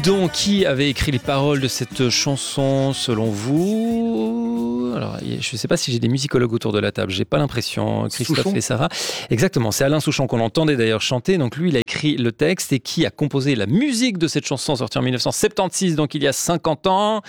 Bidon, qui avait écrit les paroles de cette chanson selon vous? Alors, je ne sais pas si j'ai des musicologues autour de la table, j'ai pas l'impression. Christophe Souchon. et Sarah. Exactement, c'est Alain Souchon qu'on entendait d'ailleurs chanter. Donc lui, il a écrit le texte et qui a composé la musique de cette chanson sortie en 1976, donc il y a 50 ans.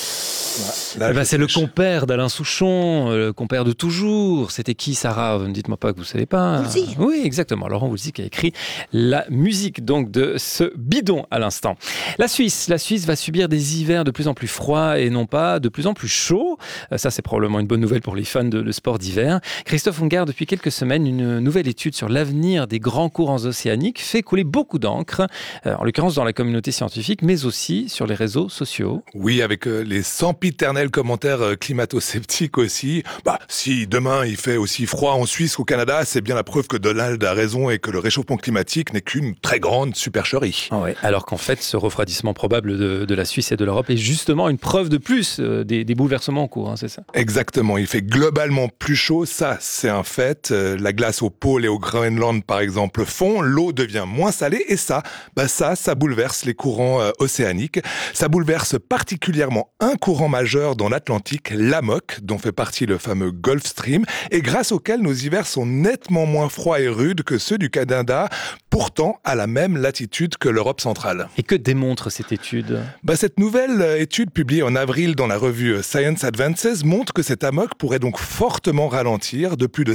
C'est le compère d'Alain Souchon, le compère de toujours. C'était qui, Sarah? Ne dites-moi pas que vous ne savez pas. Woolsey. Oui, exactement. Laurent Woolsey qui a écrit la musique donc de ce Bidon à l'instant. La Suisse va subir des hivers de plus en plus froids et non pas de plus en plus chauds. Ça, c'est probablement une bonne nouvelle pour les fans de sport d'hiver. Christophe Ungard, depuis quelques semaines, une nouvelle étude sur l'avenir des grands courants océaniques fait couler beaucoup d'encre, en l'occurrence dans la communauté scientifique, mais aussi sur les réseaux sociaux. Oui, avec les sempiternels commentaires climato-sceptiques aussi. Si demain il fait aussi froid en Suisse qu'au Canada, c'est bien la preuve que Donald a raison et que le réchauffement climatique n'est qu'une très grande supercherie. Ah ouais, alors qu'en fait, ce refroidissement probable de la Suisse et de l'Europe est justement une preuve de plus des bouleversements en cours, c'est ça? Exactement, Il fait globalement plus chaud, ça c'est un fait. La glace au pôle et au Groenland par exemple fond, l'eau devient moins salée et ça bouleverse les courants océaniques. Ça bouleverse particulièrement un courant majeur dans l'Atlantique, l'AMOC, dont fait partie le fameux Gulf Stream, et grâce auquel nos hivers sont nettement moins froids et rudes que ceux du Canada, pourtant à la même latitude que l'Europe centrale. Et que démontre cette étude? Cette nouvelle étude publiée en avril dans la revue Science Advances montre que cet AMOC pourrait donc fortement ralentir de plus de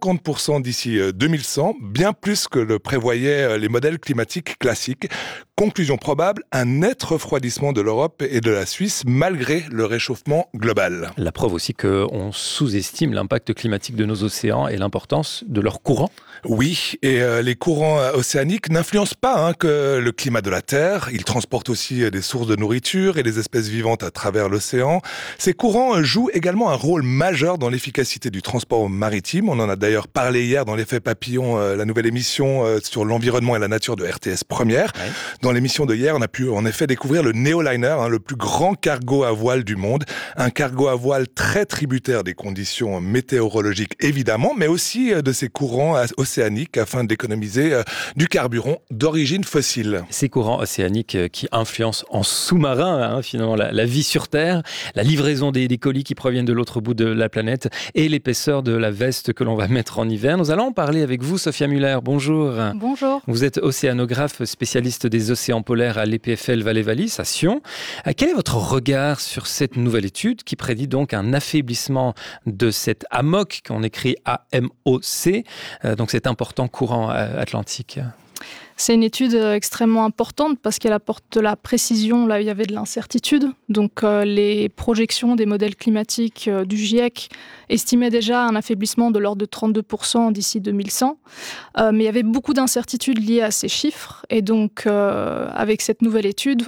50% d'ici 2100, bien plus que le prévoyaient les modèles climatiques classiques. Conclusion probable, un net refroidissement de l'Europe et de la Suisse malgré le réchauffement global. La preuve aussi qu'on sous-estime l'impact climatique de nos océans et l'importance de leurs courants. Oui, et les courants océaniques n'influencent pas que le climat de la Terre. Ils transportent aussi des sources de nourriture et des espèces vivantes à travers l'océan. Ces courants jouent également un rôle majeur dans l'efficacité du transport maritime. On en a d'ailleurs parlé hier dans l'effet papillon, la nouvelle émission sur l'environnement et la nature de RTS Première. Ouais. Dans l'émission de hier, on a pu en effet découvrir le Neoliner, le plus grand cargo à voile du monde. Un cargo à voile très tributaire des conditions météorologiques évidemment, mais aussi de ces courants océaniques afin d'économiser du carburant d'origine fossile. Ces courants océaniques qui influencent en sous-marin finalement la vie sur Terre, la livraison des colis qui proviennent de l'autre bout de la planète et l'épaisseur de la veste que l'on va mettre en hiver. Nous allons en parler avec vous, Sophia Muller. Bonjour. Bonjour. Vous êtes océanographe spécialiste des océans polaires à l'EPFL Valais-Wallis à Sion. Quel est votre regard sur cette nouvelle étude qui prédit donc un affaiblissement de cet AMOC, qu'on écrit A-M-O-C, donc cet important courant atlantique? C'est une étude extrêmement importante parce qu'elle apporte de la précision là où il y avait de l'incertitude. Donc les projections des modèles climatiques du GIEC estimaient déjà un affaiblissement de l'ordre de 32% d'ici 2100. Mais il y avait beaucoup d'incertitudes liées à ces chiffres. Et donc avec cette nouvelle étude,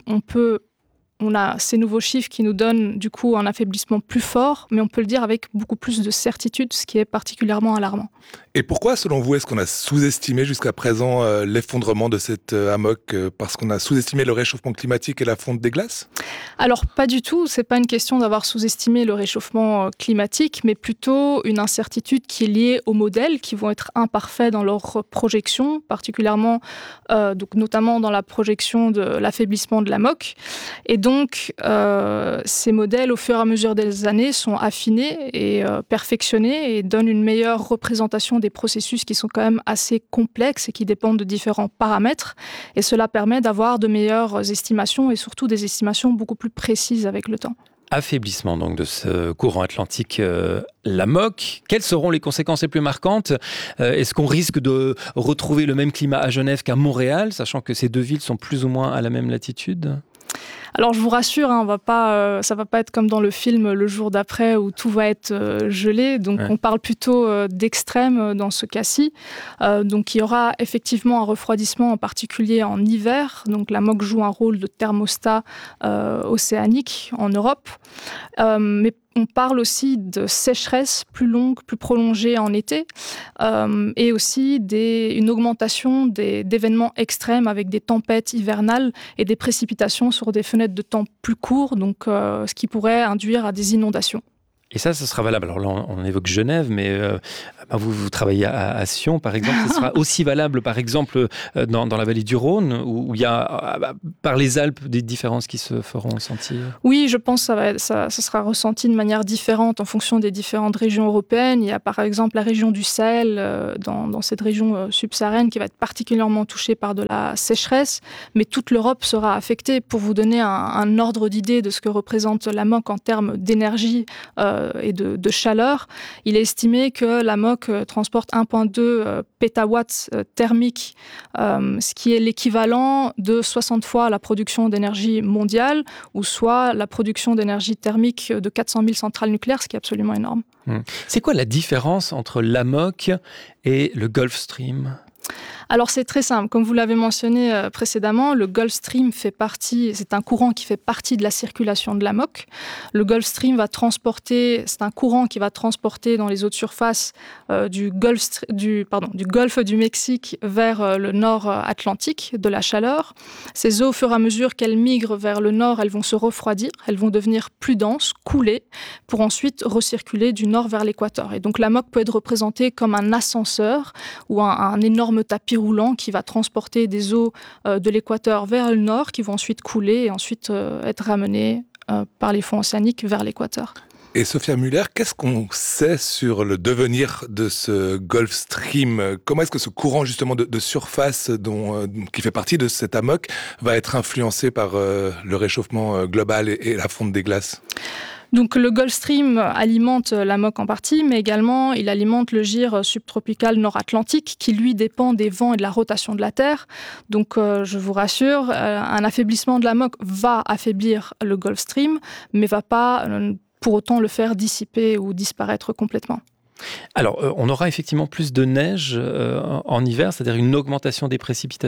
on a ces nouveaux chiffres qui nous donnent du coup un affaiblissement plus fort, mais on peut le dire avec beaucoup plus de certitude, ce qui est particulièrement alarmant. Et pourquoi, selon vous, est-ce qu'on a sous-estimé jusqu'à présent l'effondrement de cette AMOC parce qu'on a sous-estimé le réchauffement climatique et la fonte des glaces? Alors, pas du tout. C'est pas une question d'avoir sous-estimé le réchauffement climatique, mais plutôt une incertitude qui est liée aux modèles qui vont être imparfaits dans leur projection, particulièrement, donc notamment dans la projection de l'affaiblissement de l'AMOC. Et donc, ces modèles, au fur et à mesure des années, sont affinés et perfectionnés et donnent une meilleure représentation des processus qui sont quand même assez complexes et qui dépendent de différents paramètres. Et cela permet d'avoir de meilleures estimations et surtout des estimations beaucoup plus précises avec le temps. Affaiblissement donc de ce courant atlantique, l'AMOC. Quelles seront les conséquences les plus marquantes? Est-ce qu'on risque de retrouver le même climat à Genève qu'à Montréal, sachant que ces deux villes sont plus ou moins à la même latitude? Alors je vous rassure, ça va pas être comme dans le film Le jour d'après où tout va être gelé. Donc on parle plutôt d'extrême dans ce cas-ci. Donc il y aura effectivement un refroidissement en particulier en hiver. Donc la MOC joue un rôle de thermostat océanique en Europe. Mais on parle aussi de sécheresse plus longue, plus prolongée en été, et aussi une augmentation d'événements extrêmes avec des tempêtes hivernales et des précipitations sur des fenêtres de temps plus courts, donc ce qui pourrait induire à des inondations. Et ça sera valable. Alors là, on évoque Genève, mais Vous travaillez à Sion, par exemple. Ce sera aussi valable, par exemple, dans la vallée du Rhône, où il y a, par les Alpes, des différences qui se feront sentir? Oui, je pense que ça sera ressenti de manière différente en fonction des différentes régions européennes. Il y a par exemple la région du Sahel, dans cette région subsaharienne, qui va être particulièrement touchée par de la sécheresse, mais toute l'Europe sera affectée. Pour vous donner un ordre d'idée de ce que représente l'AMOC en termes d'énergie et de chaleur, il est estimé que l'AMOC transporte 1,2 pétawatts thermiques, ce qui est l'équivalent de 60 fois la production d'énergie mondiale, ou soit la production d'énergie thermique de 400 000 centrales nucléaires, ce qui est absolument énorme. C'est quoi la différence entre l'AMOC et le Gulf Stream ? Alors c'est très simple, comme vous l'avez mentionné précédemment, le Gulf Stream c'est un courant qui fait partie de la circulation de l'AMOC. Le Gulf Stream c'est un courant qui va transporter dans les eaux de surface du golfe du Mexique vers le nord Atlantique de la chaleur. Ces eaux, au fur et à mesure qu'elles migrent vers le nord, elles vont se refroidir, elles vont devenir plus denses, couler, pour ensuite recirculer du nord vers l'équateur. Et donc l'AMOC peut être représenté comme un ascenseur ou un énorme tapis roulant qui va transporter des eaux de l'équateur vers le nord, qui vont ensuite couler et ensuite être ramenées par les fonds océaniques vers l'équateur. Et Sophia Muller, qu'est-ce qu'on sait sur le devenir de ce Gulf Stream ? Comment est-ce que ce courant justement de surface qui fait partie de cet AMOC va être influencé par le réchauffement global et la fonte des glaces ? Donc le Gulf Stream alimente l'AMOC en partie, mais également il alimente le gir subtropical nord-atlantique qui lui dépend des vents et de la rotation de la Terre. Donc je vous rassure, un affaiblissement de l'AMOC va affaiblir le Gulf Stream, mais va pas pour autant le faire dissiper ou disparaître complètement. Alors, on aura effectivement plus de neige en hiver, c'est-à-dire une augmentation des précipitations ?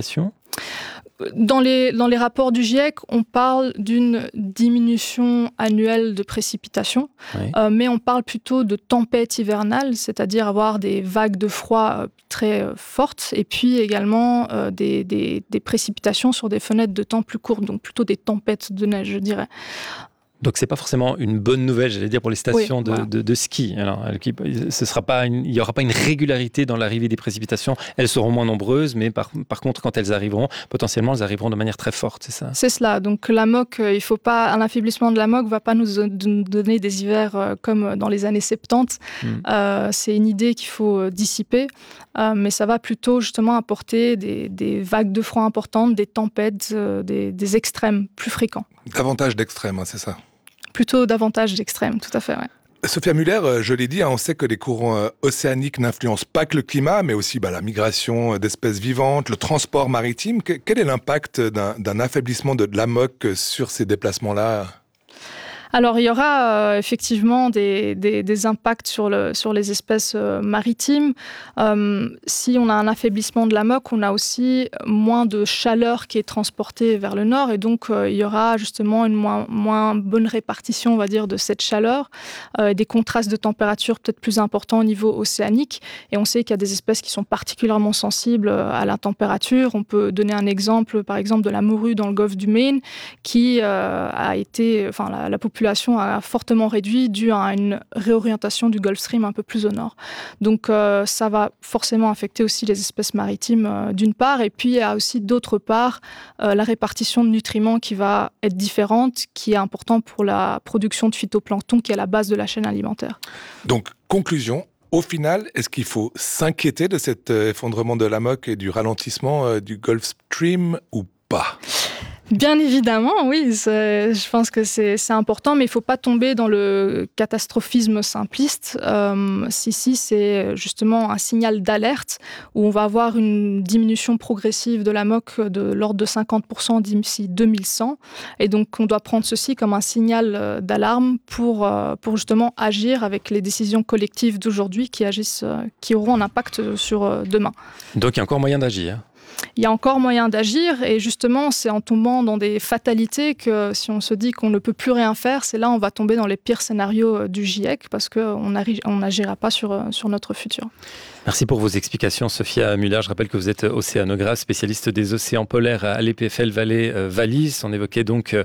Dans les rapports du GIEC, on parle d'une diminution annuelle de précipitations, oui. Mais on parle plutôt de tempêtes hivernales, c'est-à-dire avoir des vagues de froid très fortes, et puis également des précipitations sur des fenêtres de temps plus courtes, donc plutôt des tempêtes de neige, je dirais. Donc c'est pas forcément une bonne nouvelle, j'allais dire, pour les stations de ski. Alors, il n'y aura pas une régularité dans l'arrivée des précipitations. Elles seront moins nombreuses, mais par contre, quand elles arriveront, potentiellement, elles arriveront de manière très forte, c'est ça ? C'est cela. Donc l'AMOC, un affaiblissement de l'AMOC ne va pas nous donner des hivers comme dans les années 70. C'est une idée qu'il faut dissiper, mais ça va plutôt justement apporter des vagues de froid importantes, des tempêtes, des extrêmes plus fréquents. Davantage d'extrêmes, c'est ça ? Plutôt davantage d'extrêmes, tout à fait, ouais. Sophia Muller, je l'ai dit, on sait que les courants océaniques n'influencent pas que le climat, mais aussi la migration d'espèces vivantes, le transport maritime. Quel est l'impact d'un affaiblissement de l'AMOC sur ces déplacements-là ? Alors, il y aura effectivement des impacts sur les espèces maritimes. Si on a un affaiblissement de l'AMOC, on a aussi moins de chaleur qui est transportée vers le nord, et donc il y aura justement une moins bonne répartition, on va dire, de cette chaleur, des contrastes de température peut-être plus importants au niveau océanique. Et on sait qu'il y a des espèces qui sont particulièrement sensibles à la température. On peut donner un exemple, par exemple, de la morue dans le golfe du Maine, qui la population a fortement réduit dû à une réorientation du Gulf Stream un peu plus au nord. Donc ça va forcément affecter aussi les espèces maritimes d'une part, et puis il y a aussi d'autre part la répartition de nutriments qui va être différente, qui est important pour la production de phytoplancton qui est à la base de la chaîne alimentaire. Donc conclusion, au final, est-ce qu'il faut s'inquiéter de cet effondrement de l'AMOC et du ralentissement du Gulf Stream ou pas ? Bien évidemment, oui, je pense que c'est important, mais il ne faut pas tomber dans le catastrophisme simpliste. C'est justement un signal d'alerte où on va avoir une diminution progressive de l'AMOC de l'ordre de 50% d'ici 2100. Et donc, on doit prendre ceci comme un signal d'alarme pour justement agir avec les décisions collectives d'aujourd'hui qui auront un impact sur demain. Donc, il y a encore moyen d'agir. il y a encore moyen d'agir. Et justement, c'est en tombant dans des fatalités que si on se dit qu'on ne peut plus rien faire, c'est là on va tomber dans les pires scénarios du GIEC parce qu'on n'agira pas sur notre futur. Merci pour vos explications, Sophia Müller. Je rappelle que vous êtes océanographe, spécialiste des océans polaires à l'EPFL Vallée-Valise. On évoquait donc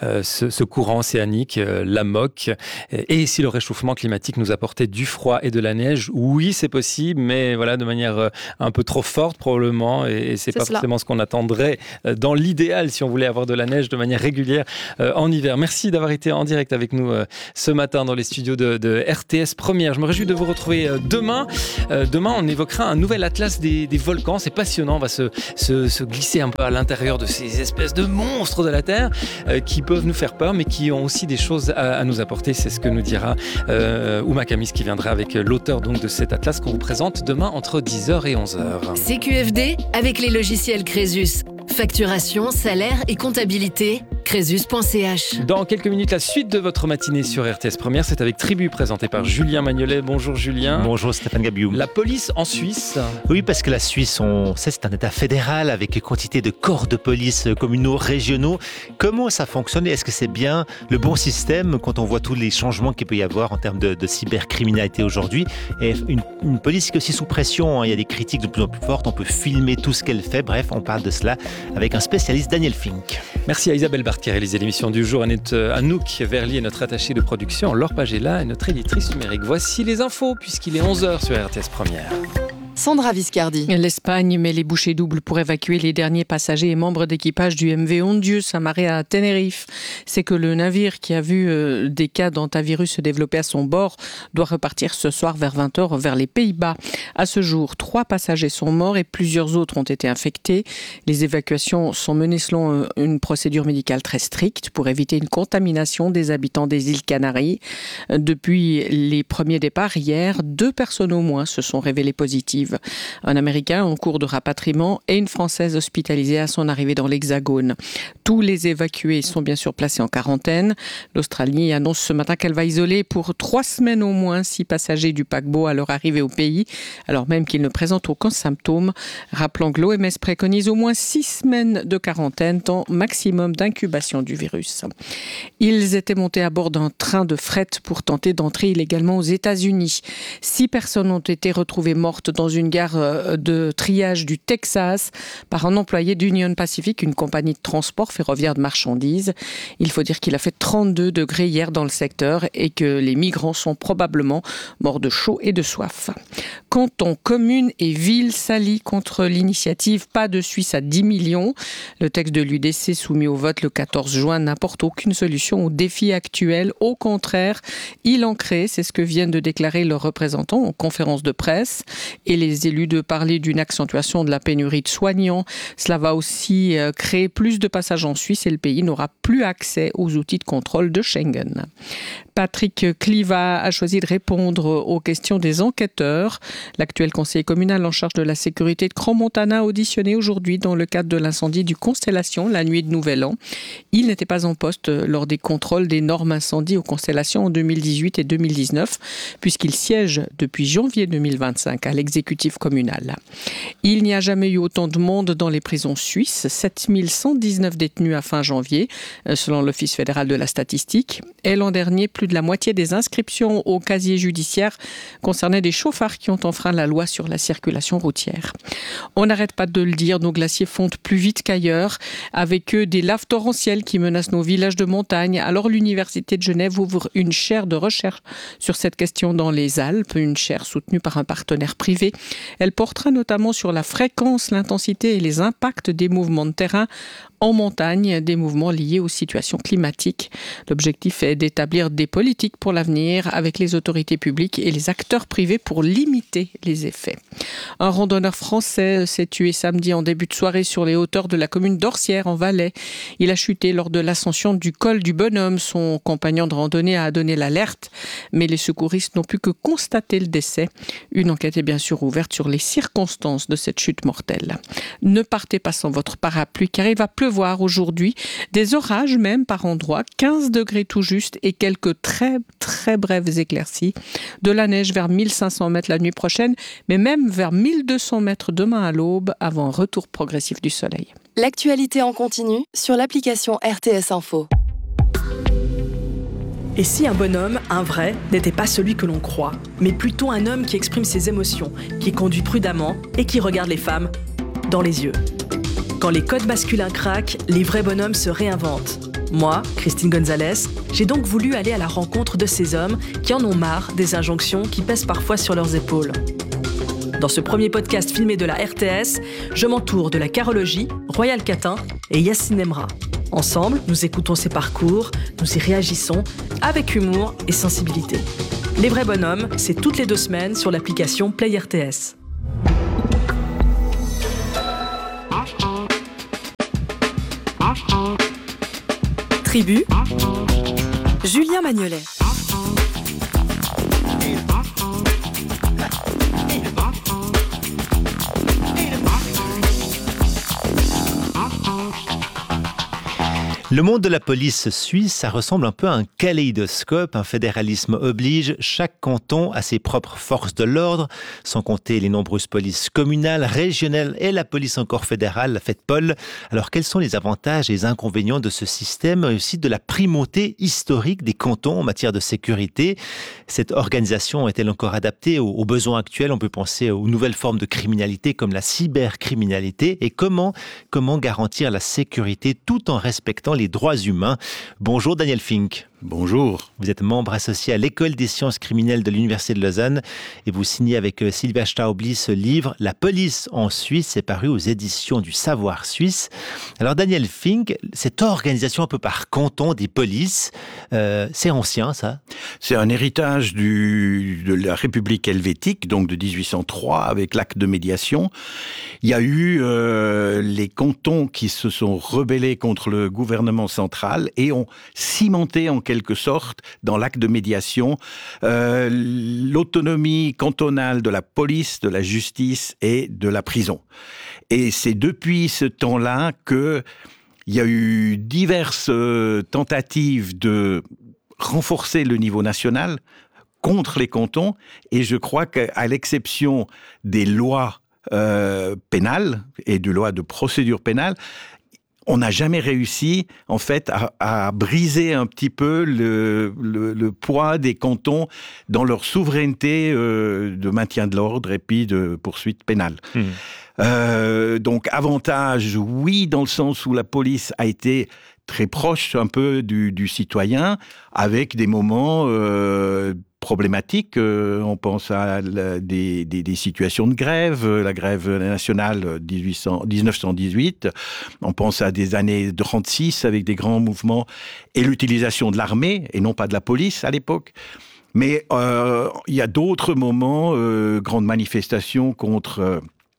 ce courant océanique, l'AMOC. Et si le réchauffement climatique nous apportait du froid et de la neige, oui, c'est possible, mais voilà, de manière un peu trop forte probablement. Et c'est pas forcément ce qu'on attendrait dans l'idéal si on voulait avoir de la neige de manière régulière en hiver. Merci d'avoir été en direct avec nous ce matin dans les studios de RTS Première. Je me réjouis de vous retrouver demain. Demain, on évoquera un nouvel atlas des volcans. C'est passionnant. On va se glisser un peu à l'intérieur de ces espèces de monstres de la Terre qui peuvent nous faire peur, mais qui ont aussi des choses à nous apporter. C'est ce que nous dira Ouma Kamis, qui viendra avec l'auteur donc de cet atlas qu'on vous présente demain entre 10h et 11h. CQFD avec les logiciels Crésus. Facturation, salaire et comptabilité, crésus.ch. Dans quelques minutes, la suite de votre matinée sur RTS Première, c'est avec Tribu, présenté par Julien Magnolet. Bonjour Julien. Bonjour Stéphane Gabiou. La police en Suisse. Oui, parce que la Suisse, on sait, c'est un État fédéral avec quantité de corps de police communaux, régionaux. Comment ça fonctionne et est-ce que c'est bien le bon système quand on voit tous les changements qu'il peut y avoir en termes de cybercriminalité aujourd'hui? Et une police qui est aussi sous pression, hein. Il y a des critiques de plus en plus fortes, on peut filmer tout ce qu'elle fait. Bref, on parle de cela avec un spécialiste, Daniel Fink. Merci à Isabelle Barth qui a réalisé l'émission du jour. Anouk Verlier, notre attachée de production. Laure Pagella est notre éditrice numérique. Voici les infos puisqu'il est 11h sur RTS Première. Sandra Viscardi. L'Espagne met les bouchées doubles pour évacuer les derniers passagers et membres d'équipage du MV Ondius amarré à Tenerife. C'est que le navire qui a vu des cas d'hantavirus se développer à son bord doit repartir ce soir vers 20h vers les Pays-Bas. À ce jour, 3 passagers sont morts et plusieurs autres ont été infectés. Les évacuations sont menées selon une procédure médicale très stricte pour éviter une contamination des habitants des îles Canaries. Depuis les premiers départs hier, 2 personnes au moins se sont révélées positives. Un Américain en cours de rapatriement et une Française hospitalisée à son arrivée dans l'Hexagone. Tous les évacués sont bien sûr placés en quarantaine. L'Australie annonce ce matin qu'elle va isoler pour 3 semaines au moins 6 passagers du paquebot à leur arrivée au pays, alors même qu'ils ne présentent aucun symptôme. Rappelant que l'OMS préconise au moins 6 semaines de quarantaine, temps maximum d'incubation du virus. Ils étaient montés à bord d'un train de fret pour tenter d'entrer illégalement aux États-Unis. 6 personnes ont été retrouvées mortes dans une gare de triage du Texas par un employé d'Union Pacific, une compagnie de transport ferroviaire de marchandises. Il faut dire qu'il a fait 32 degrés hier dans le secteur et que les migrants sont probablement morts de chaud et de soif. Cantons, communes et villes s'allient contre l'initiative Pas de Suisse à 10 millions. Le texte de l'UDC soumis au vote le 14 juin n'apporte aucune solution aux défis actuels. Au contraire, il en crée, c'est ce que viennent de déclarer leurs représentants en conférence de presse. Et les élus de parler d'une accentuation de la pénurie de soignants. Cela va aussi créer plus de passages en Suisse et le pays n'aura plus accès aux outils de contrôle de Schengen. Patrick Cliva a choisi de répondre aux questions des enquêteurs. L'actuel conseiller communal en charge de la sécurité de Crans-Montana a auditionné aujourd'hui dans le cadre de l'incendie du Constellation la nuit de Nouvel An. Il n'était pas en poste lors des contrôles d'énormes incendies aux Constellations en 2018 et 2019 puisqu'il siège depuis janvier 2025 à l'exécutif communal. Il n'y a jamais eu autant de monde dans les prisons suisses, 7119 détenus à fin janvier, selon l'Office fédéral de la statistique. Et l'an dernier, plus de la moitié des inscriptions au casier judiciaire concernaient des chauffards qui ont enfreint la loi sur la circulation routière. On n'arrête pas de le dire, nos glaciers fondent plus vite qu'ailleurs, avec eux des laves torrentielles qui menacent nos villages de montagne. Alors l'Université de Genève ouvre une chaire de recherche sur cette question dans les Alpes, une chaire soutenue par un partenaire privé. Elle portera notamment sur la fréquence, l'intensité et les impacts des mouvements de terrain en montagne, des mouvements liés aux situations climatiques. L'objectif est d'établir des politiques pour l'avenir avec les autorités publiques et les acteurs privés pour limiter les effets. Un randonneur français s'est tué samedi en début de soirée sur les hauteurs de la commune d'Orsières en Valais. Il a chuté lors de l'ascension du col du Bonhomme. Son compagnon de randonnée a donné l'alerte, mais les secouristes n'ont pu que constater le décès. Une enquête est bien sûr ouverte sur les circonstances de cette chute mortelle. Ne partez pas sans votre parapluie car il va pleuvoir pleuvoir aujourd'hui, des orages même par endroits, 15 degrés tout juste et quelques très très brèves éclaircies. De la neige vers 1500 mètres la nuit prochaine, mais même vers 1200 mètres demain à l'aube avant un retour progressif du soleil. L'actualité en continu sur l'application RTS Info. Et si un bonhomme, un vrai, n'était pas celui que l'on croit, mais plutôt un homme qui exprime ses émotions, qui conduit prudemment et qui regarde les femmes dans les yeux. Quand les codes masculins craquent, les vrais bonhommes se réinventent. Moi, Christine Gonzalez, j'ai donc voulu aller à la rencontre de ces hommes qui en ont marre des injonctions qui pèsent parfois sur leurs épaules. Dans ce premier podcast filmé de la RTS, je m'entoure de la carologie, Royal Catin et Yacine Emra. Ensemble, nous écoutons ces parcours, nous y réagissons avec humour et sensibilité. Les vrais bonhommes, c'est toutes les 2 semaines sur l'application Play RTS. Tribu, Julien Magnolet. Le monde de la police suisse, ça ressemble un peu à un kaléidoscope, un fédéralisme oblige. Chaque canton a ses propres forces de l'ordre, sans compter les nombreuses polices communales, régionales et la police encore fédérale, la FEDPOL. Alors quels sont les avantages et les inconvénients de ce système, et aussi de la primauté historique des cantons en matière de sécurité? Cette organisation est-elle encore adaptée aux besoins actuels? On peut penser aux nouvelles formes de criminalité comme la cybercriminalité. Et comment garantir la sécurité tout en respectant les droits humains? Bonjour Daniel Fink. Bonjour. Vous êtes membre associé à l'École des sciences criminelles de l'Université de Lausanne et vous signez avec Sylvia Staubli ce livre « La police en Suisse », c'est paru aux éditions du Savoir Suisse. Alors Daniel Fink, cette organisation un peu par canton des polices, c'est ancien ça? C'est un héritage de la République helvétique, donc de 1803, avec l'acte de médiation. Il y a eu les cantons qui se sont rebellés contre le gouvernement central et ont cimenté en quelque sorte, dans l'acte de médiation, l'autonomie cantonale de la police, de la justice et de la prison. Et c'est depuis ce temps-là qu'il y a eu diverses tentatives de renforcer le niveau national contre les cantons, et je crois qu'à l'exception des lois pénales et de lois de procédure pénale, on n'a jamais réussi, en fait, à briser un petit peu le poids des cantons dans leur souveraineté de maintien de l'ordre et puis de poursuite pénale. Donc, avantage, oui, dans le sens où la police a été très proche un peu du citoyen, avec des moments problématiques. On pense à des situations de grève, la grève nationale 1918. On pense à des années 36 avec des grands mouvements et l'utilisation de l'armée et non pas de la police à l'époque. Mais il y a d'autres moments, grandes manifestations contre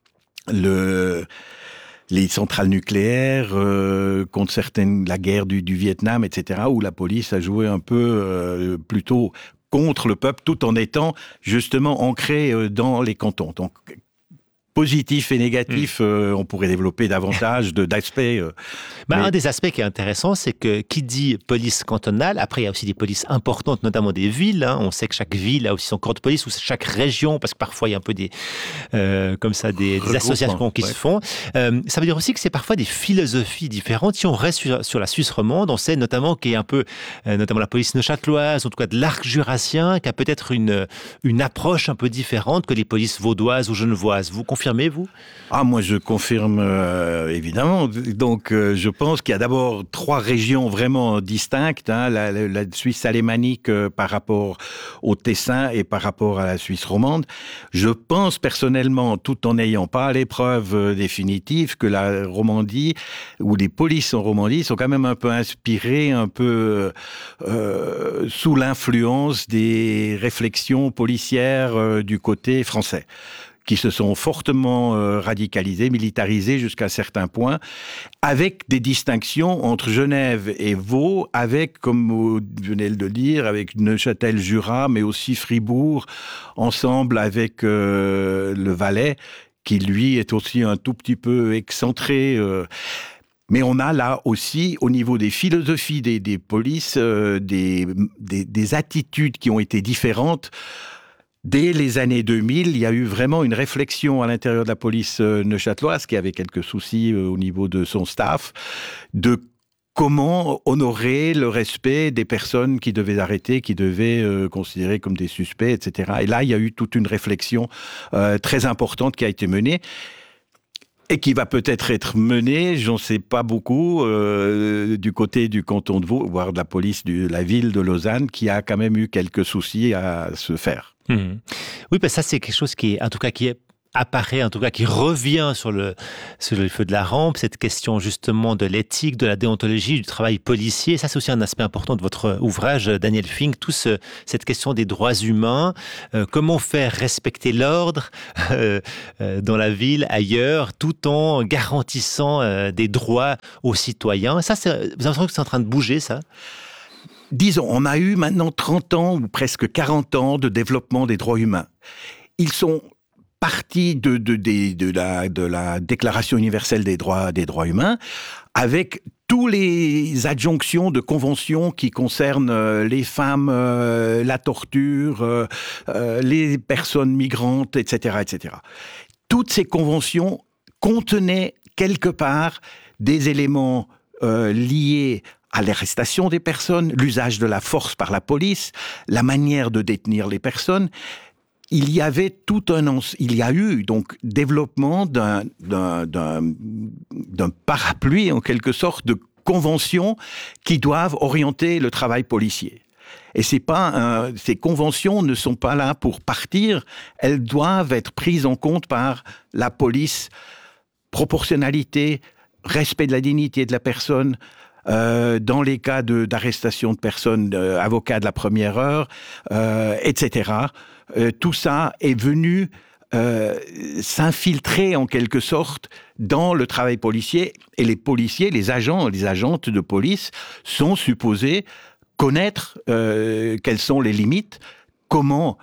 les centrales nucléaires, contre la guerre du Vietnam, etc., où la police a joué un peu plutôt contre le peuple, tout en étant justement ancré dans les cantons. Donc, positif et négatif, on pourrait développer davantage d'aspects. Un des aspects qui est intéressant, c'est que qui dit police cantonale, après il y a aussi des polices importantes, notamment des villes. Hein. On sait que chaque ville a aussi son corps de police, ou chaque région, parce que parfois il y a un peu des associations qui se font. Ça veut dire aussi que c'est parfois des philosophies différentes. Si on reste sur la Suisse romande, on sait notamment qu'il y a un peu, notamment la police neuchâteloise, en tout cas de l'arc jurassien, qui a peut-être une approche un peu différente que les polices vaudoises ou genevoises. Vous confirmez, vous? Moi je confirme évidemment. Donc je pense qu'il y a d'abord 3 régions vraiment distinctes, hein, la Suisse alémanique par rapport au Tessin et par rapport à la Suisse romande. Je pense personnellement, tout en n'ayant pas les preuves définitives, que la Romandie ou les polices en Romandie sont quand même un peu inspirées, un peu sous l'influence des réflexions policières du côté français, qui se sont fortement radicalisés, militarisés jusqu'à certains points, avec des distinctions entre Genève et Vaud, avec, comme vous venez de le dire, avec Neuchâtel-Jura, mais aussi Fribourg, ensemble avec le Valais, qui lui est aussi un tout petit peu excentré. Mais on a là aussi, au niveau des philosophies des polices, des attitudes qui ont été différentes. Dès les années 2000, il y a eu vraiment une réflexion à l'intérieur de la police neuchâteloise, qui avait quelques soucis au niveau de son staff, de comment honorer le respect des personnes qui devaient arrêter, qui devaient considérer comme des suspects, etc. Et là, il y a eu toute une réflexion très importante qui a été menée. Et qui va peut-être être menée, j'en sais pas beaucoup, du côté du canton de Vaud, voire de la police de la ville de Lausanne, qui a quand même eu quelques soucis à se faire. Oui, ça c'est quelque chose qui apparaît, en tout cas qui revient sur le feu de la rampe, cette question justement de l'éthique, de la déontologie, du travail policier. Ça, c'est aussi un aspect important de votre ouvrage, Daniel Fink, cette question des droits humains, comment faire respecter l'ordre dans la ville, ailleurs, tout en garantissant des droits aux citoyens. Ça, vous avez l'impression que c'est en train de bouger, ça ? Disons, on a eu maintenant 30 ans ou presque 40 ans de développement des droits humains. Ils sont partie de la Déclaration universelle des droits humains, avec tous les adjonctions de conventions qui concernent les femmes, la torture, les personnes migrantes, etc., etc. Toutes ces conventions contenaient quelque part des éléments liés à l'arrestation des personnes, l'usage de la force par la police, la manière de détenir les personnes. Il y a eu donc développement d'un parapluie en quelque sorte de conventions qui doivent orienter le travail policier. Et ces conventions ne sont pas là pour partir, elles doivent être prises en compte par la police. Proportionnalité, respect de la dignité de la personne. Dans les cas d'arrestation de personnes, avocats de la première heure, etc. Tout ça est venu s'infiltrer en quelque sorte dans le travail policier. Et les policiers, les agents, les agentes de police sont supposés connaître quelles sont les limites, comment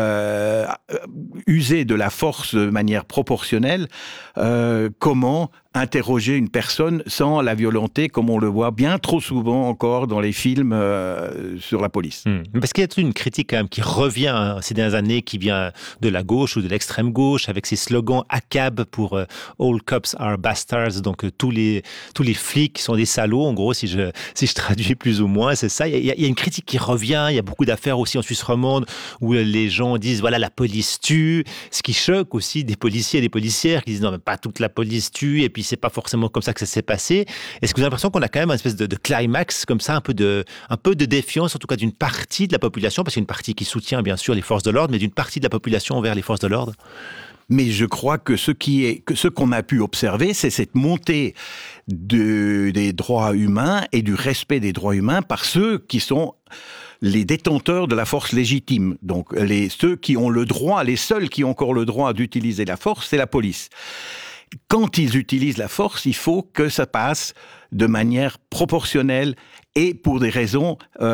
user de la force de manière proportionnelle, comment interroger une personne sans la violenter, comme on le voit bien trop souvent encore dans les films sur la police. Parce qu'il y a une critique quand même qui revient ces dernières années, qui vient de la gauche ou de l'extrême gauche, avec ces slogans ACAB pour All Cops are Bastards, donc tous les flics sont des salauds, en gros, si je traduis plus ou moins, c'est ça. Il y a une critique qui revient, il y a beaucoup d'affaires aussi en Suisse romande où les gens disent, voilà, la police tue, ce qui choque aussi des policiers et des policières qui disent, non, mais pas toute la police tue, et puis c'est pas forcément comme ça que ça s'est passé. Est-ce que vous avez l'impression qu'on a quand même une espèce de climax comme ça, un peu de défiance, en tout cas d'une partie de la population, parce qu'il y a une partie qui soutient bien sûr les forces de l'ordre, mais d'une partie de la population envers les forces de l'ordre? Mais je crois que ce qu'on a pu observer, c'est cette montée des droits humains et du respect des droits humains par ceux qui sont les détenteurs de la force légitime. Donc ceux qui ont le droit, les seuls qui ont encore le droit d'utiliser la force, c'est la police. Quand ils utilisent la force, il faut que ça passe de manière proportionnelle et pour des raisons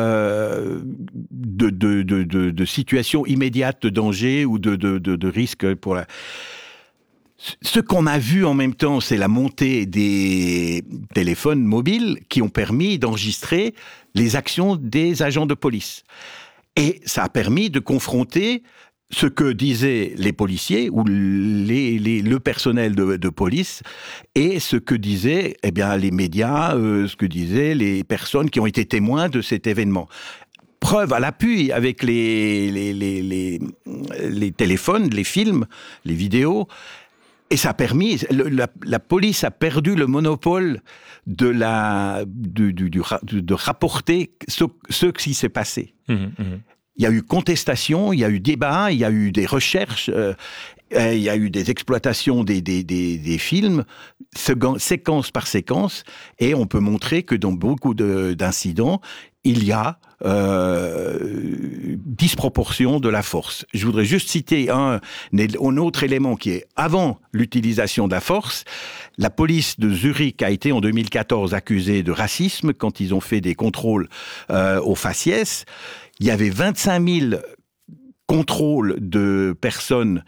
de situation immédiate de danger ou de risque pour la... Ce qu'on a vu en même temps, c'est la montée des téléphones mobiles qui ont permis d'enregistrer les actions des agents de police. Et ça a permis de confronter ce que disaient les policiers ou le personnel de police et ce que disaient les médias, ce que disaient les personnes qui ont été témoins de cet événement. Preuve à l'appui avec les téléphones, les films, les vidéos. Et ça a permis, la police a perdu le monopole de rapporter ce qui s'est passé. Il y a eu contestation, il y a eu débat, il y a eu des recherches, il y a eu des exploitations des films, séquence par séquence, et on peut montrer que dans beaucoup d'incidents, il y a disproportion de la force. Je voudrais juste citer un autre élément qui est avant l'utilisation de la force. La police de Zurich a été en 2014 accusée de racisme quand ils ont fait des contrôles au faciès. Il y avait 25 000 contrôle de personnes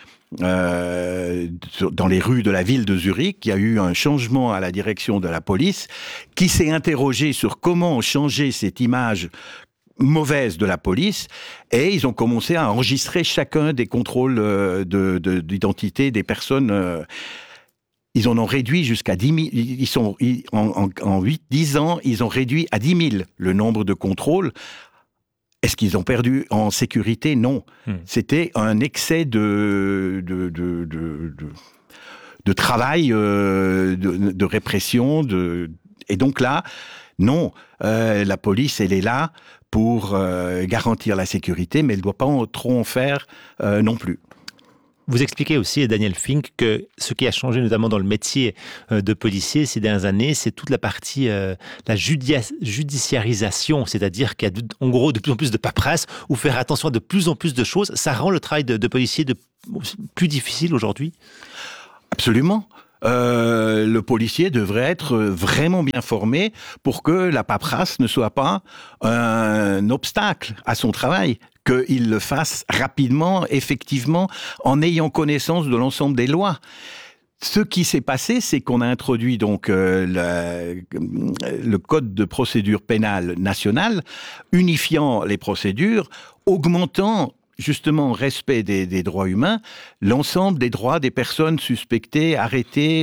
dans les rues de la ville de Zurich. Il y a eu un changement à la direction de la police qui s'est interrogé sur comment changer cette image mauvaise de la police, et ils ont commencé à enregistrer chacun des contrôles d'identité des personnes. Ils en ont réduit jusqu'à 10 000. En 8-10 ans, ils ont réduit à 10 000 le nombre de contrôles. Est-ce qu'ils ont perdu en sécurité? Non. C'était un excès de travail, de répression. Et donc là, non, la police, elle est là pour garantir la sécurité, mais elle ne doit pas trop en faire non plus. Vous expliquez aussi, Daniel Fink, que ce qui a changé notamment dans le métier de policier ces dernières années, c'est toute la partie, la judiciarisation, c'est-à-dire qu'il y a en gros de plus en plus de paperasse, ou faire attention à de plus en plus de choses. Ça rend le travail de policier plus difficile aujourd'hui? Absolument. Le policier devrait être vraiment bien formé pour que la paperasse ne soit pas un obstacle à son travail, qu'il le fasse rapidement, effectivement, en ayant connaissance de l'ensemble des lois. Ce qui s'est passé, c'est qu'on a introduit donc le code de procédure pénale nationale, unifiant les procédures, augmentant justement, respect des droits humains, l'ensemble des droits des personnes suspectées, arrêtées,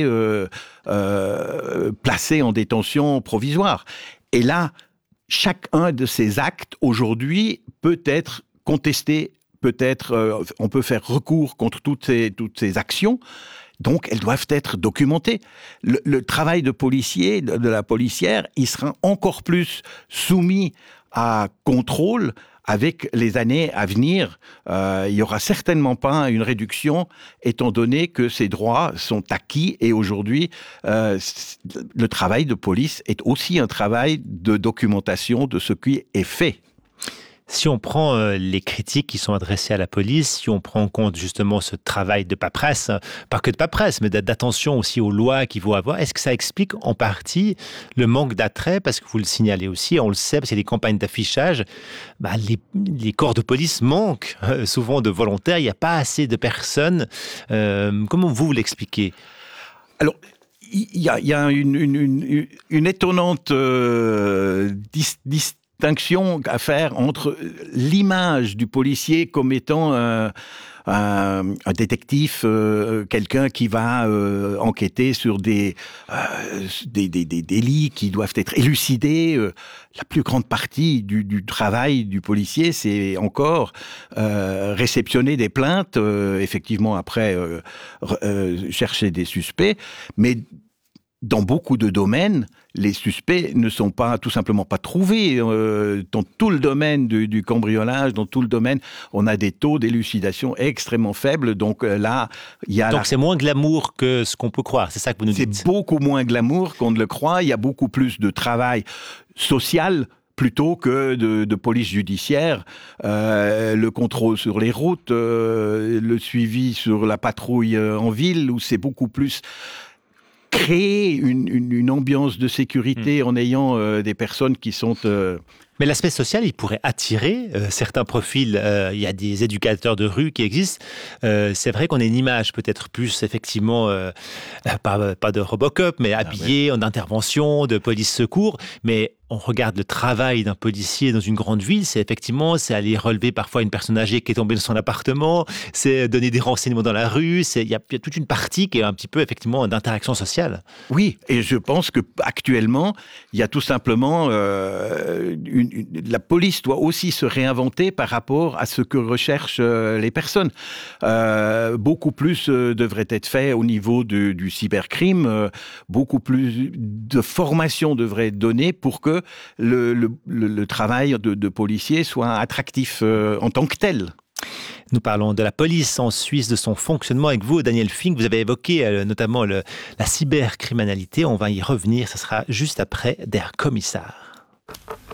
placées en détention provisoire. Et là, chacun de ces actes, aujourd'hui, peut être contesté, on peut faire recours contre toutes ces actions. Donc, elles doivent être documentées. Le travail de policier, de la policière, il sera encore plus soumis à contrôle. Avec les années à venir, il n'y aura certainement pas une réduction, étant donné que ces droits sont acquis. Et aujourd'hui, le travail de police est aussi un travail de documentation de ce qui est fait. Si on prend les critiques qui sont adressées à la police, si on prend en compte justement ce travail de paperasse, pas que de paperasse, mais d'attention aussi aux lois qu'il faut avoir, est-ce que ça explique en partie le manque d'attrait? Parce que vous le signalez aussi, on le sait, parce qu'il y a des campagnes d'affichage, les corps de police manquent souvent de volontaires, il n'y a pas assez de personnes. Comment vous l'expliquez? Alors, il y a une étonnante distinction à faire entre l'image du policier comme étant un détective, quelqu'un qui va enquêter sur des délits qui doivent être élucidés. La plus grande partie du travail du policier, c'est encore réceptionner des plaintes, effectivement après chercher des suspects, mais dans beaucoup de domaines, les suspects ne sont tout simplement pas trouvés. Dans tout le domaine du cambriolage, dans tout le domaine, on a des taux d'élucidation extrêmement faibles. Donc là, il y a... Donc c'est moins glamour que ce qu'on peut croire, c'est ça que vous nous dites? C'est beaucoup moins glamour qu'on ne le croit. Il y a beaucoup plus de travail social plutôt que de police judiciaire, le contrôle sur les routes, le suivi sur la patrouille en ville, où c'est beaucoup plus... créer une ambiance de sécurité en ayant des personnes qui sont... Mais l'aspect social, il pourrait attirer certains profils. Il y a des éducateurs de rue qui existent. C'est vrai qu'on a une image peut-être plus, effectivement, pas de Robocop, mais habillé en intervention, de police secours. Mais on regarde le travail d'un policier dans une grande ville, c'est aller relever parfois une personne âgée qui est tombée dans son appartement, c'est donner des renseignements dans la rue, il y a toute une partie qui est un petit peu, effectivement, d'interaction sociale. Oui, et je pense qu'actuellement, il y a tout simplement... la police doit aussi se réinventer par rapport à ce que recherchent les personnes. Beaucoup plus devrait être fait au niveau du cybercrime, beaucoup plus de formation devrait être donnée pour que le travail de policier soit attractif en tant que tel. Nous parlons de la police en Suisse, de son fonctionnement avec vous, Daniel Fink. Vous avez évoqué notamment la cybercriminalité. On va y revenir, ce sera juste après Der Kommissar.